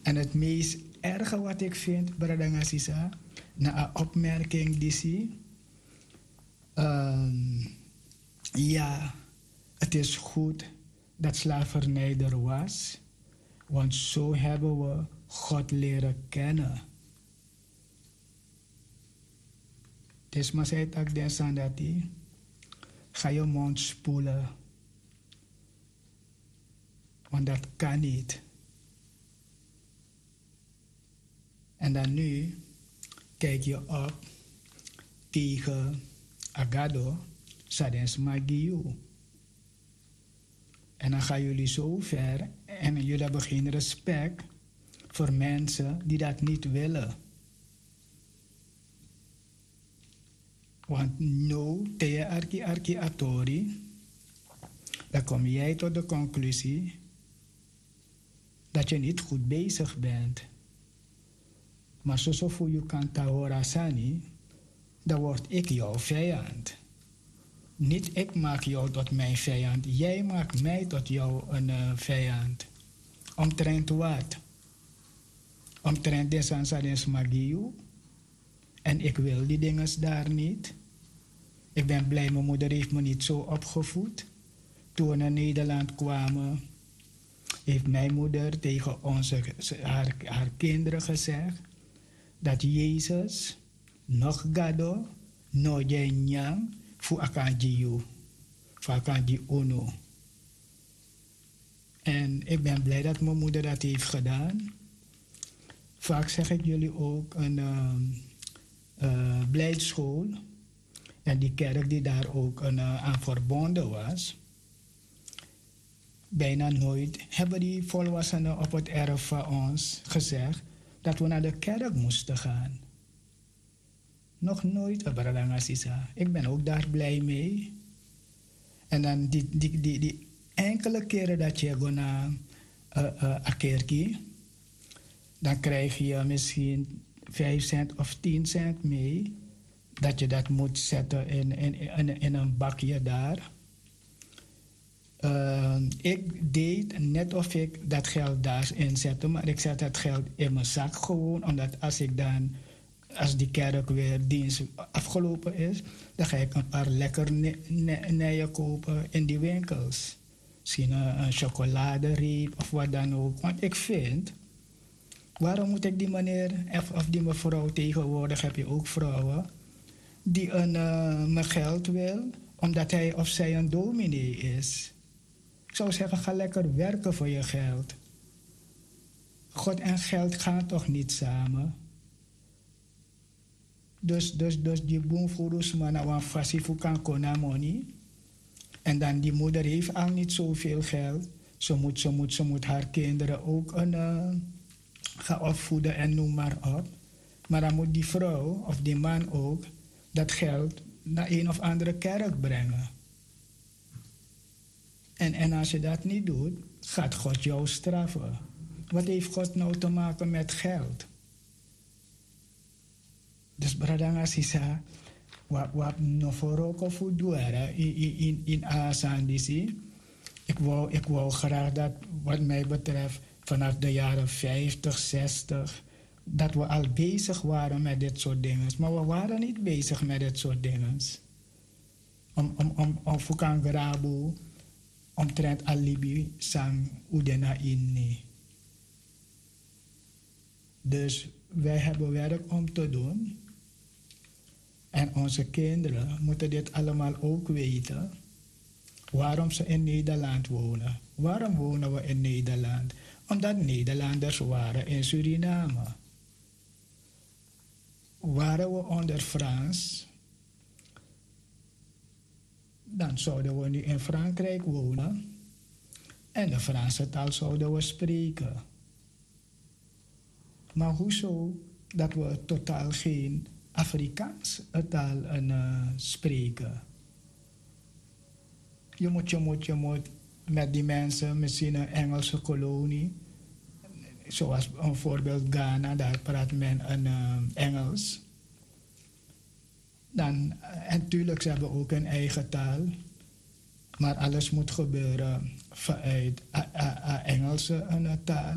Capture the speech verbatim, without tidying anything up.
En het meest erge wat ik vind, Bradanga Sisa, na een opmerking die zie. Um, ja, het is goed dat slavernij er was, want zo hebben we God leren kennen. Dus maar zei ik den Sandati, ga je mond spoelen, want dat kan niet. En dan nu kijk je op tegen Agado, Sadens Magiu. En dan gaan jullie zo ver en jullie hebben geen respect voor mensen die dat niet willen. Want nu, tegen Arki Arki Atori, dan kom jij tot de conclusie dat je niet goed bezig bent. Maar zo voor je kan tahora sani, dan word ik jouw vijand. Niet ik maak jou tot mijn vijand, jij maakt mij tot jou een uh, vijand. Omtrent wat? Omtrent de sansadens magiu. En ik wil die dingen daar niet. Ik ben blij, mijn moeder heeft me niet zo opgevoed. Toen we naar Nederland kwamen, heeft mijn moeder tegen onze, haar, haar kinderen gezegd dat Jezus nog gado, no jenyang, voor akanjiu, voor akanji ono. En ik ben blij dat mijn moeder dat heeft gedaan. Vaak zeg ik jullie ook een uh, uh, blijdschool. En die kerk die daar ook een, uh, aan verbonden was. Bijna nooit hebben die volwassenen op het erf van ons gezegd dat we naar de kerk moesten gaan. Nog nooit, Abradangasisa. Ik ben ook daar blij mee. En dan die, die, die, die enkele keren dat je gaat naar uh, uh, Akerki, dan krijg je misschien vijf cent of tien cent mee, dat je dat moet zetten in, in, in, in een bakje daar. Uh, ik deed net of ik dat geld daar inzette, maar ik zet dat geld in mijn zak gewoon, omdat als ik dan, als die kerk weer dienst afgelopen is, dan ga ik een paar lekkernijen kopen in die winkels. Misschien een, een chocoladereep of wat dan ook. Want ik vind, waarom moet ik die meneer of, of die mevrouw, tegenwoordig heb je ook vrouwen, die een, uh, mijn geld wil, omdat hij of zij een dominee is. Ik zou zeggen, ga lekker werken voor je geld. God en geld gaan toch niet samen? Dus, dus, dus die boemvoerus maar naar een fasifu kan konen money. En dan die moeder heeft al niet zoveel geld. Ze moet, ze moet, ze moet haar kinderen ook een, uh, gaan opvoeden en noem maar op. Maar dan moet die vrouw of die man ook dat geld naar een of andere kerk brengen. En, en als je dat niet doet, gaat God jou straffen. Wat heeft God nou te maken met geld? Dus Bradanga Sisa, wat wat no foroko voedouara in in in Asandisi. Ik wou ik wou graag dat wat mij betreft vanaf de jaren vijftig, zestig dat we al bezig waren met dit soort dingen. Maar we waren niet bezig met dit soort dingen. Om om om om fukan grabu omtrent alibi sang udena inni. Dus wij hebben werk om te doen. En onze kinderen moeten dit allemaal ook weten. Waarom ze in Nederland wonen. Waarom wonen we in Nederland? Omdat Nederlanders waren in Suriname. Waren we onder Frans, dan zouden we nu in Frankrijk wonen. En de Franse taal zouden we spreken. Maar hoezo dat we totaal geen Afrikaans taal uh, spreken? Je moet, je moet, je moet met die mensen, misschien een Engelse kolonie, zoals een voorbeeld Ghana, daar praat men een uh, Engels. Dan, en natuurlijk, ze hebben ook een eigen taal, maar alles moet gebeuren vanuit uh, uh, uh, Engelse uh, taal.